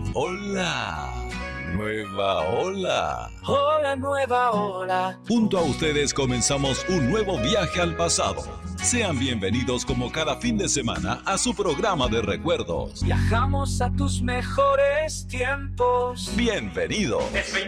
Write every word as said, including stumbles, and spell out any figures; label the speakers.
Speaker 1: Hola, nueva ola.
Speaker 2: Hola, nueva ola.
Speaker 1: Junto a ustedes comenzamos un nuevo viaje al pasado. Sean bienvenidos como cada fin de semana a su programa de recuerdos.
Speaker 2: Viajamos a tus mejores tiempos.
Speaker 1: Bienvenidos.
Speaker 2: Es